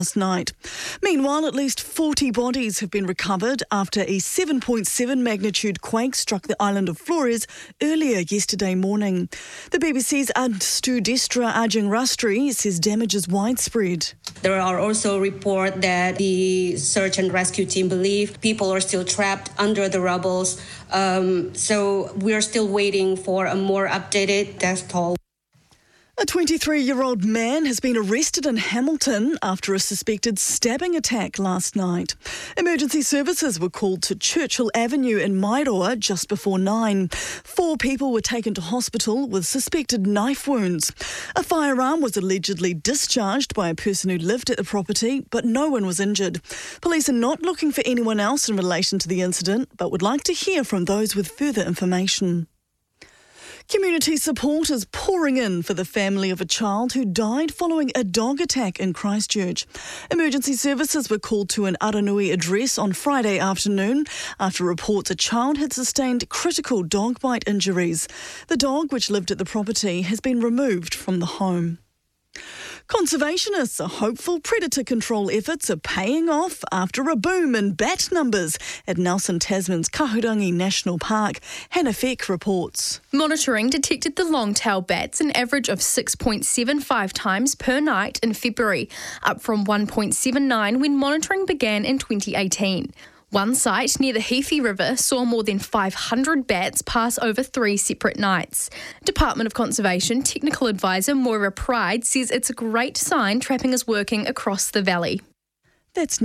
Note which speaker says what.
Speaker 1: last night. Meanwhile, at least 40 bodies have been recovered after a 7.7 magnitude quake struck the island of Flores earlier yesterday morning. The BBC's Stu Destra Ajeng Rastri says damage is widespread.
Speaker 2: There are also reports that the search and rescue team believe people are still trapped under the rubble. So we're still waiting for a more updated death toll.
Speaker 1: A 23-year-old man has been arrested in Hamilton after a suspected stabbing attack last night. Emergency services were called to Churchill Avenue in Mairoa just before 9. 4 people were taken to hospital with suspected knife wounds. A firearm was allegedly discharged by a person who lived at the property, but no one was injured. Police are not looking for anyone else in relation to the incident, but would like to hear from those with further information. Community support is pouring in for the family of a child who died following a dog attack in Christchurch. Emergency services were called to an Aranui address on Friday afternoon after reports a child had sustained critical dog bite injuries. The dog, which lived at the property, has been removed from the home. Conservationists are hopeful predator control efforts are paying off after a boom in bat numbers at Nelson Tasman's Kahurangi National Park. Hannah Feck reports.
Speaker 3: Monitoring detected the long-tailed bats an average of 6.75 times per night in February, up from 1.79 when monitoring began in 2018. One site near the Heathy River saw more than 500 bats pass over 3 separate nights. Department of Conservation Technical Advisor Moira Pride says it's a great sign trapping is working across the valley.
Speaker 1: That's